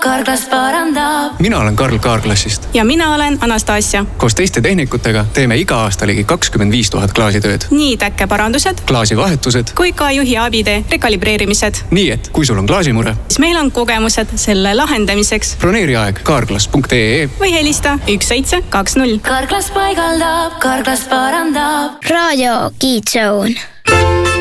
Carglass parandab. Mina olen Karl Carglassist. Ja mina olen Anastasia. Koos teiste tehnikutega teeme iga aasta ligi 25 000 klaasitööd. Nii täkkeparandused, klaasivahetused kui ka juhi abitee rekalibreerimised. Nii et kui sul on klaasimure, siis meil on kogemused selle lahendamiseks. Broneeri aeg carglass.ee või helista 1720. Carglass paigaldab, Carglass parandab. Raadio Kids Zone.